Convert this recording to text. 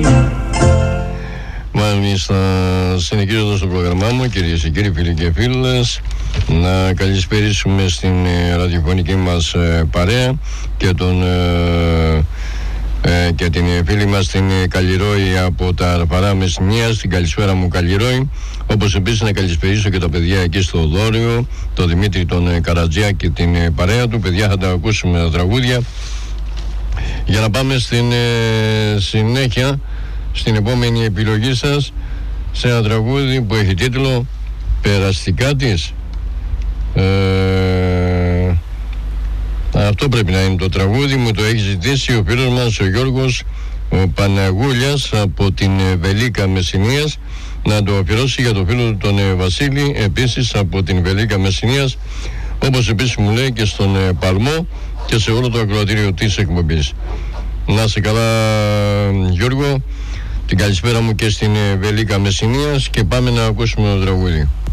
Μάλιστα, συνεχίζοντας το πρόγραμμά μου, κυρίες και κύριοι, φίλοι και φίλες, να καλησπερίσουμε στην ραδιοφωνική μας παρέα και την φίλη μας την Καλλιρόη από τα Αρφαρά Μεσσηνίας. Την καλησπέρα μου, Καλλιρόη. Όπως επίσης να καλησπερίσω και τα παιδιά εκεί στο Δόριο, τον Δημήτρη τον Καρατζιά και την παρέα του. Παιδιά, θα τα ακούσουμε τα τραγούδια για να πάμε στην συνέχεια, στην επόμενη επιλογή σας, σε ένα τραγούδι που έχει τίτλο «Περαστικά της». Αυτό πρέπει να είναι το τραγούδι. Μου το έχει ζητήσει ο φίλος μας ο Γιώργος ο Παναγούλιας από την Βελίκα Μεσσηνίας, να το αφιερώσει για το φίλο του τον Βασίλη, επίσης από την Βελίκα Μεσσηνίας, όπως επίσης μου λέει και στον Παλμό και σε όλο το ακροατήριο της εκπομπής. Να είσαι καλά, Γιώργο. Την καλησπέρα μου και στην Βελίκα Μεσσηνίας και πάμε να ακούσουμε το τραγούδι.